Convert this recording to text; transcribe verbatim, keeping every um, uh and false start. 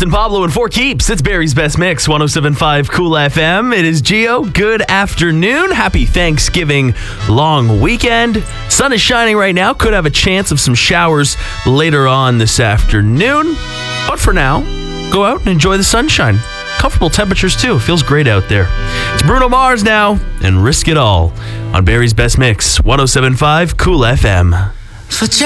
Justin Pablo and Four Keeps. It's Barry's Best Mix, one oh seven point five Cool F M. It is Gio. Good afternoon. Happy Thanksgiving long weekend. Sun is shining right now. Could have a chance of some showers later on this afternoon. But for now, go out and enjoy the sunshine. Comfortable temperatures too. It feels great out there. It's Bruno Mars now and Risk It All on Barry's Best Mix, one oh seven point five Cool F M.